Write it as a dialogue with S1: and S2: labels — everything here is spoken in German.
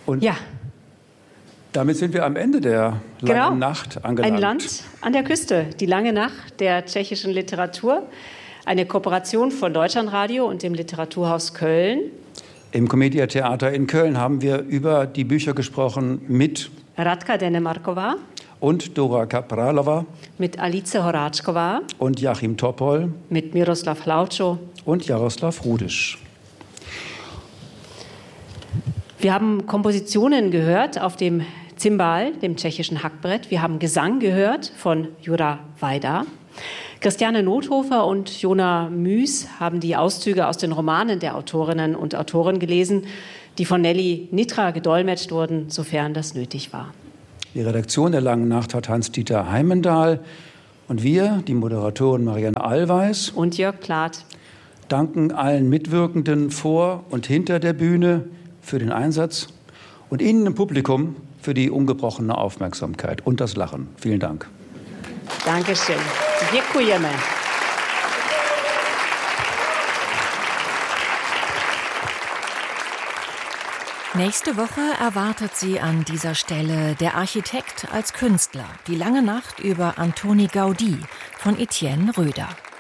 S1: Und
S2: ja,
S1: damit sind wir am Ende der langen Nacht angelangt.
S2: Ein Land an der Küste, die lange Nacht der tschechischen Literatur. Eine Kooperation von Deutschlandradio und dem Literaturhaus Köln.
S1: Im Komedia Theater in Köln haben wir über die Bücher gesprochen mit
S2: Radka Denemarková
S1: und Dora Kapralova,
S2: mit Alice Horáčková
S1: und Joachim Topol,
S2: mit Miroslav Hlaučo
S1: und Jaroslav Rudisch.
S2: Wir haben Kompositionen gehört auf dem Zimbal, dem tschechischen Hackbrett. Wir haben Gesang gehört von Jura Vajda. Christiane Nothofer und Jona Müs haben die Auszüge aus den Romanen der Autorinnen und Autoren gelesen, die von Nelly Nitra gedolmetscht wurden, sofern das nötig war.
S1: Die Redaktion der Langen Nacht hat Hans-Dieter Heimendahl und wir, die Moderatoren Marianne Allweis
S2: und Jörg Plath,
S1: danken allen Mitwirkenden vor und hinter der Bühne für den Einsatz und Ihnen im Publikum für die ungebrochene Aufmerksamkeit und das Lachen. Vielen Dank.
S2: Dankeschön. Děkujeme.
S3: Nächste Woche erwartet Sie an dieser Stelle Der Architekt als Künstler. Die lange Nacht über Antoni Gaudí von Etienne Röder.